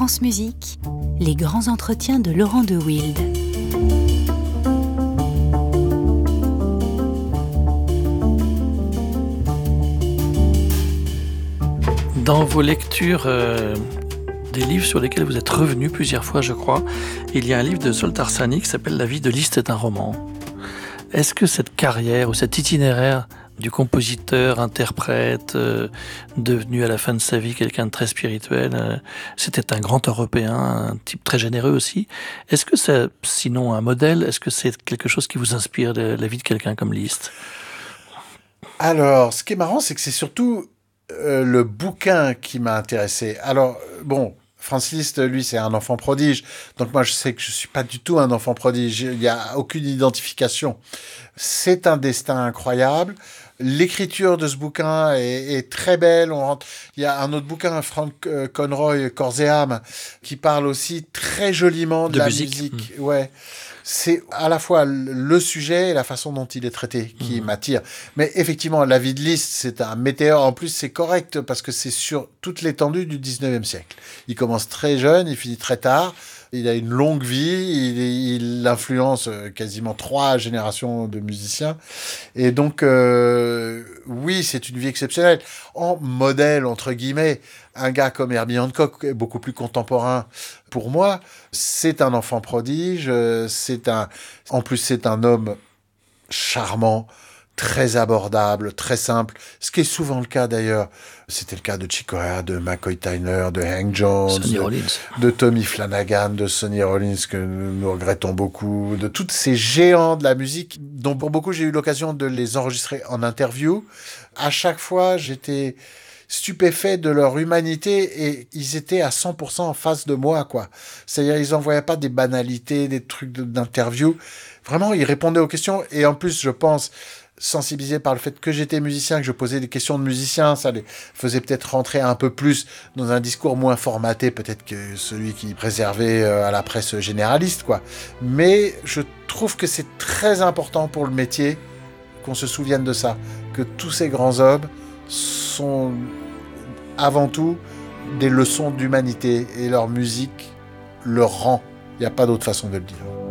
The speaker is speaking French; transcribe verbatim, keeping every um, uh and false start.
France Musique, les grands entretiens de Laurent de Wild. Dans vos lectures euh, des livres sur lesquels vous êtes revenu plusieurs fois, je crois, il y a un livre de Zsolt Arsani qui s'appelle « La vie de Liszt est un roman ». Est-ce que cette carrière ou cet itinéraire du compositeur, interprète, euh, devenu à la fin de sa vie quelqu'un de très spirituel, euh, c'était un grand Européen, un type très généreux aussi. Est-ce que c'est, sinon un modèle, est-ce que c'est quelque chose qui vous inspire de la vie de quelqu'un comme Liszt ? Alors, ce qui est marrant, c'est que c'est surtout euh, le bouquin qui m'a intéressé. Alors, bon, Franz Liszt, lui, c'est un enfant prodige. Donc moi, je sais que je suis pas du tout un enfant prodige. Il n'y a aucune identification. C'est un destin incroyable. L'écriture de ce bouquin est, est très belle. On rentre... Il y a un autre bouquin, Frank Conroy, Corps et âme, qui parle aussi très joliment de, de la musique. musique. Mmh. Ouais. C'est à la fois le sujet et la façon dont il est traité qui mmh. m'attire. Mais effectivement, la vie de Liszt, c'est un météore. En plus, c'est correct parce que c'est sur toute l'étendue du dix-neuvième siècle. Il commence très jeune, il finit très tard. Il a une longue vie, il, il influence quasiment trois générations de musiciens. Et donc, euh, oui, c'est une vie exceptionnelle. En modèle, entre guillemets, un gars comme Herbie Hancock est beaucoup plus contemporain. Pour moi, c'est un enfant prodige. C'est un, en plus, c'est un homme charmant, très abordable, très simple, ce qui est souvent le cas d'ailleurs. C'était le cas de Chick Corea, de McCoy Tyner, de Hank Jones, de, de Tommy Flanagan, de Sonny Rollins, que nous, nous regrettons beaucoup, de tous ces géants de la musique, dont pour beaucoup j'ai eu l'occasion de les enregistrer en interview. À chaque fois, j'étais stupéfait de leur humanité et ils étaient à cent pour cent en face de moi, quoi. C'est-à-dire, ils n'envoyaient pas des banalités, des trucs d'interview. Vraiment, ils répondaient aux questions et en plus, je pense, sensibilisé par le fait que j'étais musicien, que je posais des questions de musicien, ça les faisait peut-être rentrer un peu plus dans un discours moins formaté, peut-être que celui qui préservait à la presse généraliste, quoi. Mais je trouve que c'est très important pour le métier qu'on se souvienne de ça, que tous ces grands hommes sont avant tout des leçons d'humanité et leur musique le rend. Il n'y a pas d'autre façon de le dire.